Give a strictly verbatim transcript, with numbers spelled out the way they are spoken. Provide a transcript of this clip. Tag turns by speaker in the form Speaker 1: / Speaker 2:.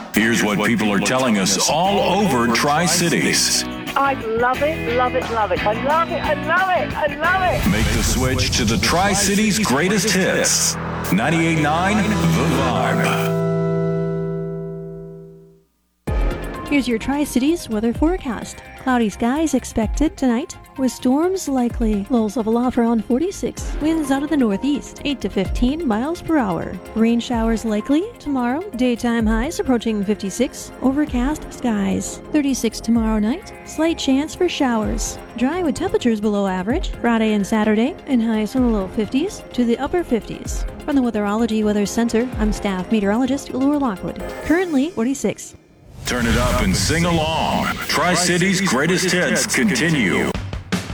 Speaker 1: Here's what people are telling us all over Tri-Cities.
Speaker 2: I love it, love it, love it. I love it, I love it, I love it.
Speaker 1: Make the switch to the Tri-Cities greatest hits. ninety-eight point nine The Vibe.
Speaker 3: Here's your Tri-Cities weather forecast. Cloudy skies expected tonight, with storms likely. Lows level off around forty-six. Winds out of the northeast, eight to fifteen miles per hour. Rain showers likely tomorrow. Daytime highs approaching fifty-six. Overcast skies. thirty-six tomorrow night. Slight chance for showers. Dry with temperatures below average. Friday and Saturday, and highs from the low fifties to the upper fifties. From the Weatherology Weather Center, I'm staff meteorologist Laura Lockwood. Currently forty-six.
Speaker 1: Turn it up and sing along. Tri-Cities greatest hits continue.